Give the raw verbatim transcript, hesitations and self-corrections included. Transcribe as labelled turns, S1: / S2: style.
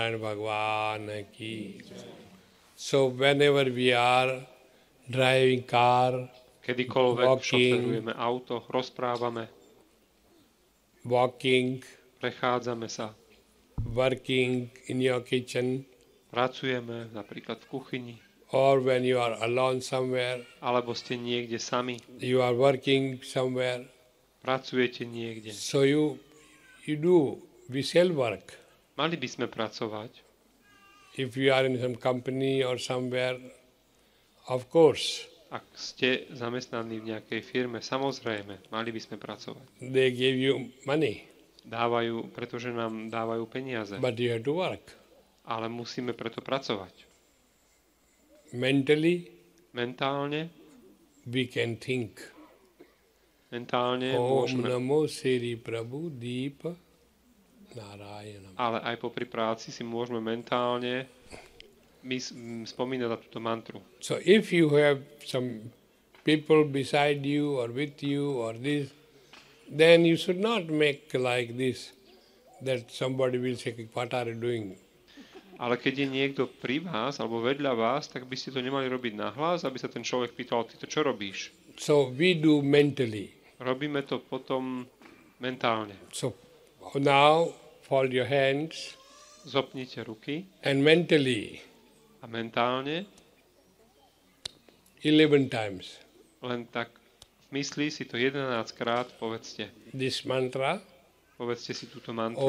S1: And Bhagwan ki. So whenever we are driving car,
S2: Kedykoľvek
S1: walking,
S2: šoferujeme auto, rozprávame,
S1: walking,
S2: prechádzame sa,
S1: working in your kitchen,
S2: pracujeme napríklad v kuchyni,
S1: or when you are alone somewhere,
S2: alebo ste niekde sami,
S1: you are working somewhere.
S2: pracujete niekde.
S1: So you you do, we shall work.
S2: Mali by sme pracovať.
S1: If you are in some company or somewhere, of course,
S2: Ak ste zamestnaní v nejakej firme, samozrejme, mali by sme pracovať.
S1: they give you money,
S2: Dávajú, pretože nám dávajú peniaze,
S1: but you have to work.
S2: ale musíme preto pracovať.
S1: Mentally,
S2: Mentálne,
S1: we can think.
S2: mentálne
S1: Om
S2: môžeme,
S1: Namo Sri Prabhu Deepa Narayanam.
S2: ale aj popri práci si môžeme mentálne my spomínať na túto mantru.
S1: So if you have some people beside you or with you or this, then you should not make like this, that somebody will say, what are you doing?
S2: Ale keď je niekto pri vás alebo vedľa vás, tak by ste to nemali robiť nahlas, aby sa ten človek pýtal, ty to čo robíš?
S1: So we do mentally.
S2: Robíme to potom mentálne.
S1: So now fold your hands
S2: Zopnite ruky
S1: and mentally
S2: a mentálne
S1: eleven times
S2: len tak v mysli si to jedenásť krát povedzte.
S1: this mantra.
S2: Povedzte si túto mantru.